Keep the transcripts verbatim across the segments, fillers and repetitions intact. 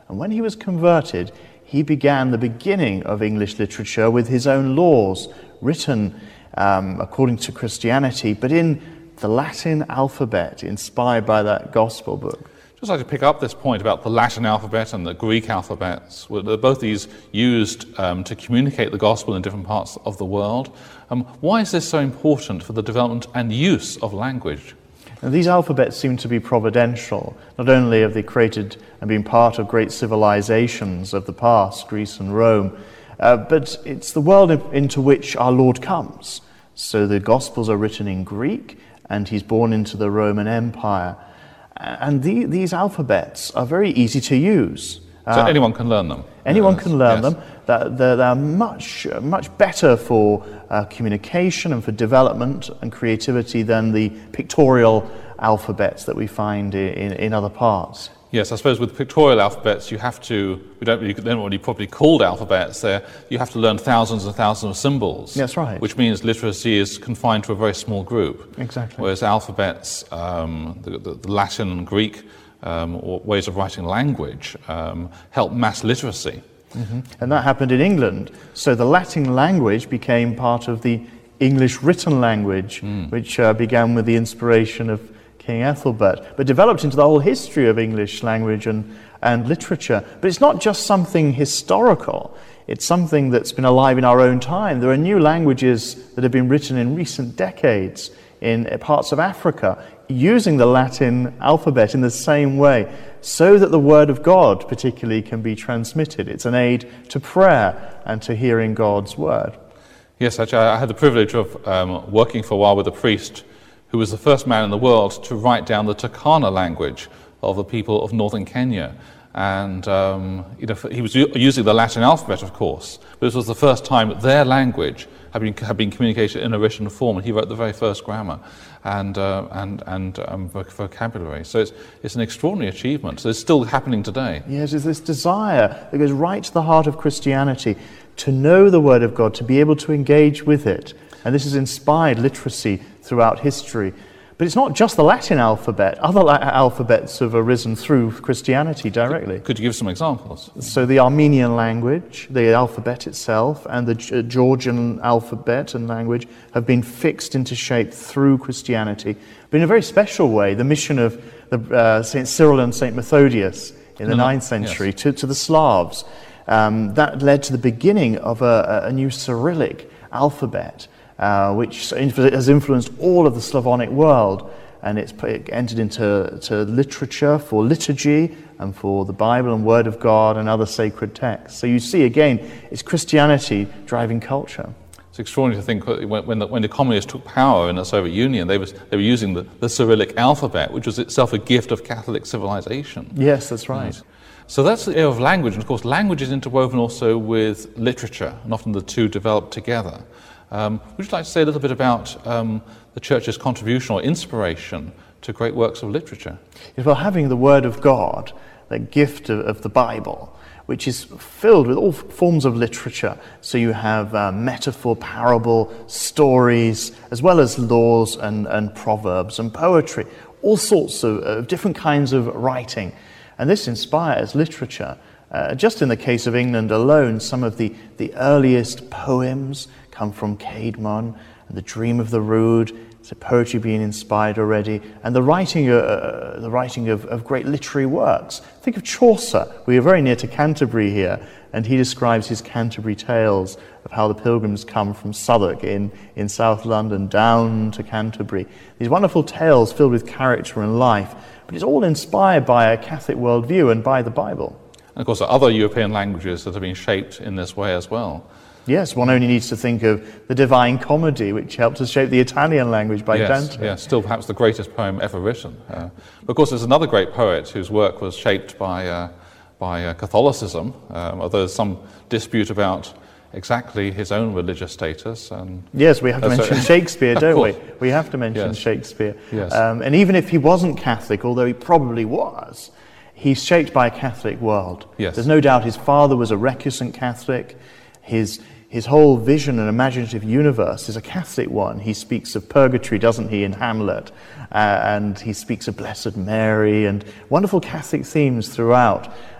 And when he was converted, he began the beginning of English literature with his own laws, written um, according to Christianity, but in the Latin alphabet, inspired by that gospel book. Just like to pick up this point about the Latin alphabet and the Greek alphabets. Well, both these used um, to communicate the gospel in different parts of the world. Um, why is this so important for the development and use of language? And these alphabets seem to be providential. Not only have they created and been part of great civilizations of the past, Greece and Rome, uh, but it's the world into which our Lord comes. So the Gospels are written in Greek, and he's born into the Roman Empire. And the, these alphabets are very easy to use. So uh, anyone can learn them? Anyone yes. can learn yes. them. They're, they're, they're much, much better for uh, communication and for development and creativity than the pictorial alphabets that we find in, in other parts. Yes, I suppose with pictorial alphabets, you have to, we don't really, they're not really properly called alphabets, they're, you have to learn thousands and thousands of symbols. That's right. Which means literacy is confined to a very small group. Exactly. Whereas alphabets, um, the, the, the Latin and Greek um, or ways of writing language um, help mass literacy. Mm-hmm. And that happened in England. So the Latin language became part of the English written language, mm. which uh, began with the inspiration of King Ethelbert, but developed into the whole history of English language and, and literature. But it's not just something historical, it's something that's been alive in our own time. There are new languages that have been written in recent decades in parts of Africa using the Latin alphabet in the same way, so that the Word of God particularly can be transmitted. It's an aid to prayer and to hearing God's Word. Yes, actually, I had the privilege of um, working for a while with a priest who was the first man in the world to write down the Turkana language of the people of northern Kenya. And um, you know, he was u- using the Latin alphabet, of course, but this was the first time that their language had been, had been communicated in a written form, and he wrote the very first grammar and uh, and and um, vocabulary. So it's it's an extraordinary achievement. So it's still happening today. Yes, there's this desire that goes right to the heart of Christianity, to know the Word of God, to be able to engage with it. And this has inspired literacy throughout history. But it's not just the Latin alphabet. Other la- alphabets have arisen through Christianity directly. Could you give some examples? So the Armenian language, the alphabet itself, and the G- Georgian alphabet and language have been fixed into shape through Christianity. But in a very special way, the mission of the, uh, Saint Cyril and Saint Methodius in the no, ninth century yes. to, to the Slavs, um, that led to the beginning of a, a new Cyrillic alphabet, Uh, which has influenced all of the Slavonic world, and it's it entered into to literature for liturgy and for the Bible and Word of God and other sacred texts. So you see, again, it's Christianity driving culture. It's extraordinary to think when, when, the, when the communists took power in the Soviet Union, they, was, they were using the, the Cyrillic alphabet, which was itself a gift of Catholic civilization. Yes, that's right. Right. So that's the area of language, and of course language is interwoven also with literature, and often the two develop together. Um, would you like to say a little bit about um, the Church's contribution or inspiration to great works of literature? Yes, well, having the Word of God, the gift of, of the Bible, which is filled with all forms of literature. So you have uh, metaphor, parable, stories, as well as laws and, and proverbs and poetry, all sorts of, of different kinds of writing. And this inspires literature. Uh, just in the case of England alone, some of the, the earliest poems come from Caedmon and the Dream of the Rood. So poetry being inspired already, and the writing, uh, the writing of, of great literary works. Think of Chaucer. We are very near to Canterbury here, and he describes his Canterbury Tales of how the pilgrims come from Southwark in, in South London down to Canterbury. These wonderful tales filled with character and life, but it's all inspired by a Catholic worldview and by the Bible. And of course, there are other European languages that have been shaped in this way as well. Yes, one only needs to think of the Divine Comedy, which helped to shape the Italian language by yes, Dante. Yes, still perhaps the greatest poem ever written. Uh, but of course, there's another great poet whose work was shaped by uh, by uh, Catholicism, um, although there's some dispute about exactly his own religious status. And yes, we have to uh, mention so, Shakespeare, don't we? We have to mention yes. Shakespeare. Yes. Um, and even if he wasn't Catholic, although he probably was, he's shaped by a Catholic world. Yes. There's no doubt his father was a recusant Catholic. His his whole vision and imaginative universe is a Catholic one. He speaks of purgatory, doesn't he, in Hamlet? Uh, and he speaks of Blessed Mary and wonderful Catholic themes throughout.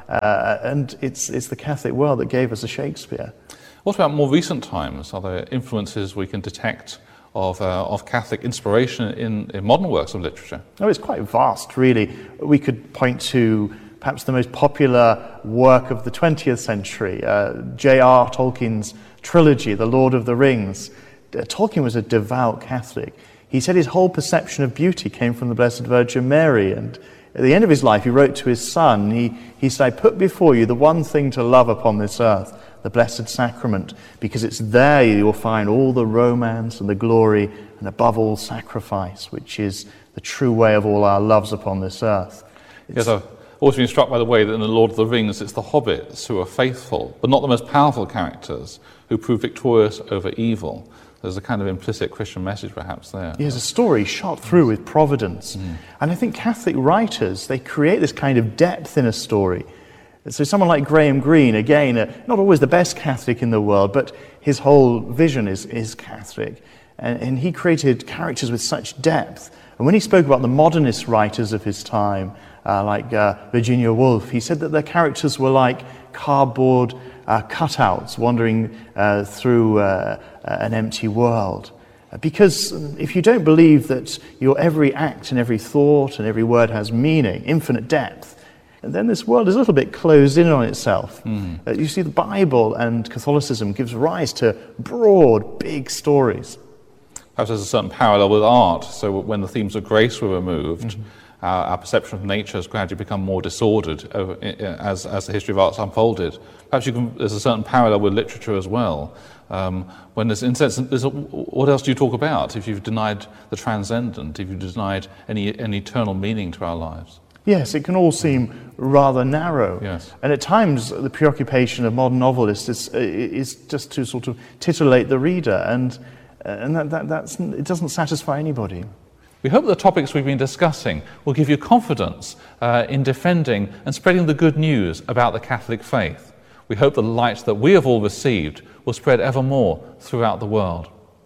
Uh, and it's, it's the Catholic world that gave us a Shakespeare. What about more recent times? Are there influences we can detect of, uh, of Catholic inspiration in, in modern works of literature? Oh, it's quite vast, really. We could point to perhaps the most popular work of the twentieth century, uh, J R Tolkien's trilogy, The Lord of the Rings. Uh, Tolkien was a devout Catholic. He said his whole perception of beauty came from the Blessed Virgin Mary, and at the end of his life he wrote to his son, he, he said, I put before you the one thing to love upon this earth, the Blessed Sacrament, because it's there you will find all the romance and the glory and above all sacrifice, which is the true way of all our loves upon this earth. Yes, I've always been struck by the way that in The Lord of the Rings it's the hobbits who are faithful, but not the most powerful characters, who prove victorious over evil. There's a kind of implicit Christian message perhaps there. There's a story shot through with providence. Mm. And I think Catholic writers, they create this kind of depth in a story. So someone like Graham Greene, again, uh, not always the best Catholic in the world, but his whole vision is, is Catholic. And, and he created characters with such depth. And when he spoke about the modernist writers of his time, uh, like uh, Virginia Woolf, he said that their characters were like cardboard uh, cutouts wandering uh, through uh, an empty world. Because if you don't believe that your every act and every thought and every word has meaning, infinite depth, then this world is a little bit closed in on itself. Mm. Uh, you see, the Bible and Catholicism gives rise to broad, big stories. Perhaps there's a certain parallel with art. So when the themes of grace were removed, mm-hmm. our, our perception of nature has gradually become more disordered over, as, as the history of art's unfolded. Perhaps you can, there's a certain parallel with literature as well. Um, when there's, in sense, there's a, what else do you talk about if you've denied the transcendent, if you've denied any, any eternal meaning to our lives? Yes, it can all seem rather narrow. Yes. And at times the preoccupation of modern novelists is, is just to sort of titillate the reader, and, and that, that, that's, it doesn't satisfy anybody. We hope the topics we've been discussing will give you confidence uh, in defending and spreading the good news about the Catholic faith. We hope the light that we have all received will spread ever more throughout the world.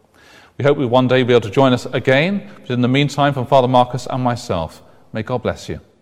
We hope we one day be able to join us again, but in the meantime, from Father Marcus and myself, may God bless you.